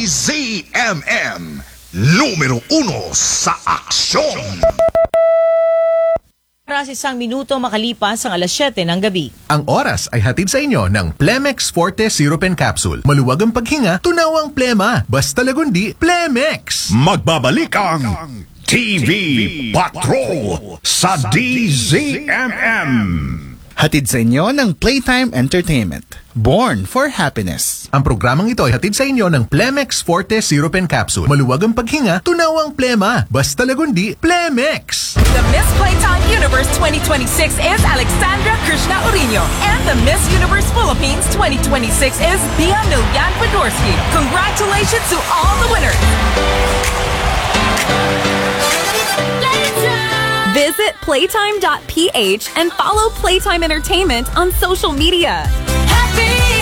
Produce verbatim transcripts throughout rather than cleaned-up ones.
Z M M, numero uno sa aksyon. Oras isang minuto makalipas ang alas siyete ng gabi. Ang oras ay hatid sa inyo ng Plemex Forte Syrup and Capsule. Maluwag ang paghinga, tunaw ang plema. Basta lagundi, Plemex! Magbabalik ang T V Patrol sa D Z M M. Hatid sa inyo ng Playtime Entertainment. Born for Happiness. Ang programang ito ay hatid sa inyo ng Plemex Forte Syrup and Capsule. Maluwag ang paghinga, tunaw ang plema. Basta lagundi, Plemex! The Miss Playtime Universe twenty twenty-six is Alexandra Krishna Urino. And the Miss Universe Philippines twenty twenty-six is Bia Milyan Fedorsky. Congratulations to all the winners! Visit playtime dot p h and follow Playtime Entertainment on social media. Happy!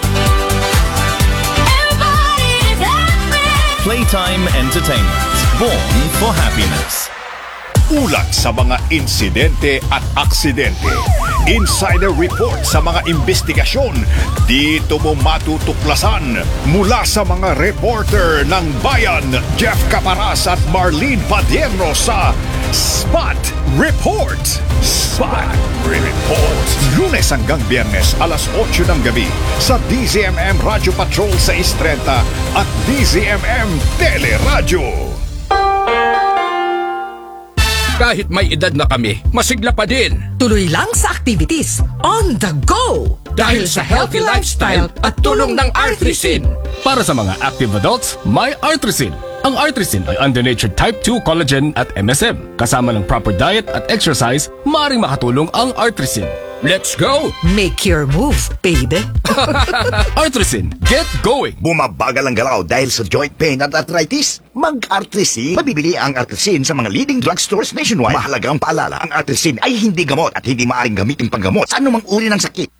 Everybody is happy! Playtime Entertainment. Born for Happiness. Ulat sa mga insidente at aksidente. Insider report sa mga investigasyon. Dito mo matutuklasan mula sa mga reporter ng Bayan, Jeff Caparas at Marlene Padierno sa Spot Report. Spot Report. Lunes hanggang Biyernes, alas otso ng gabi sa D Z M M Radio Patrol sa Istrenta at D Z M M Teleradyo. Kahit may edad na kami, masigla pa din. Tuloy lang sa activities. On the go! Dahil sa healthy lifestyle at tulong ng Artrisin. Para sa mga active adults, may Artrisin. Ang Artrisin ay under-natured type two collagen at M S M. Kasama ng proper diet at exercise, maaaring makatulong ang Artrisin. Let's go! Make your move, baby. Artrisin, get going! Bumabagal ang galaw dahil sa joint pain at arthritis? Mag-Artrisin. Mabibili ang Artrisin sa mga leading drugstores nationwide. Mahalagang paalala, ang Artrisin ay hindi gamot at hindi maaaring gamitin panggamot sa anumang uri ng sakit.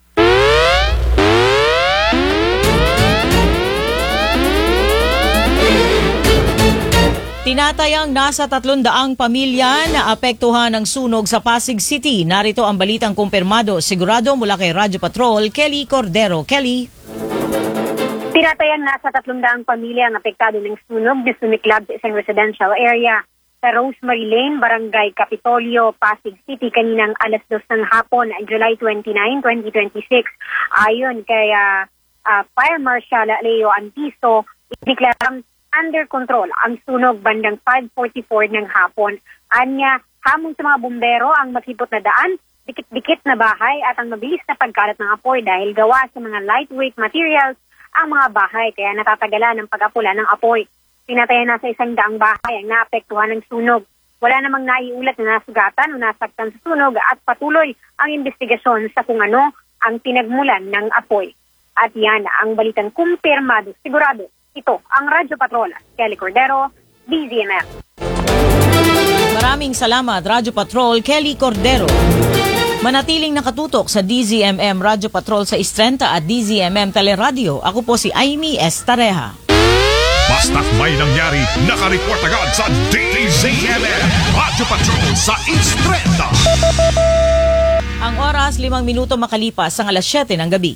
Tinatayang nasa tatlong daang pamilya na apektuhan ng sunog sa Pasig City. Narito ang balitang kumpirmado, sigurado mula kay Radyo Patrol, Kelly Cordero. Kelly? Tinatayang nasa tatlong daang pamilya ang apektado ng sunog na sumiklab sa isang residential area sa Rosemary Lane, Barangay Capitolio, Pasig City kaninang alas dos ng hapon, July twenty-ninth, twenty twenty-six. Ayon kay uh, uh, Fire Marshal Leo Antiso, iniklarang under control ang sunog bandang five forty-four ng hapon. Anya, hamon sa mga bumbero ang makipot na daan, dikit-dikit na bahay at ang mabilis na pagkalat ng apoy dahil gawa sa mga lightweight materials ang mga bahay kaya natatagalan ng pag-apula ng apoy. Pinatayan na sa isang daang bahay ang naapektuhan ng sunog. Wala namang naiulat na nasugatan o nasaktan sa sunog at patuloy ang investigasyon sa kung ano ang pinagmulan ng apoy. At yan ang balitang kumpirmado, sigurado. Ito ang Radyo Patrol, Kelly Cordero, D Z M M. Maraming salamat, Radyo Patrol, Kelly Cordero. Manatiling nakatutok sa D Z M M Radyo Patrol sa Istrenta at D Z M M Teleradio. Ako po si Amy Estareja. Basta't may nangyari, nakareport agad sa D Z M M Radyo Patrol sa Istrenta. Ang oras, limang minuto makalipas ang alas siyete ng gabi.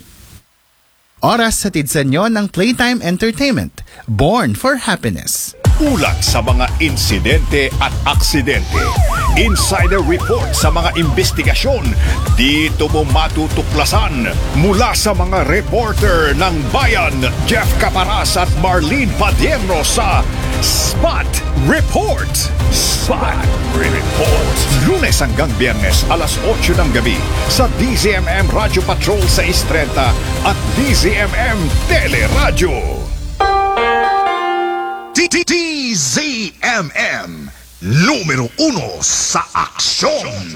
Oras hatid sa inyo ng Playtime Entertainment. Born for Happiness. Ulat sa mga insidente at aksidente. Insider report sa mga investigasyon. Dito mo matutuklasan mula sa mga reporter ng Bayan, Jeff Caparas at Marlene Padierno sa Spot Report. Spot Report. Lunes hanggang Biyernes, alas otso ng gabi sa D Z M M Radio Patrol sa Istrenta at D Z M M Teleradyo. D Z M M, numero uno sa aksyon.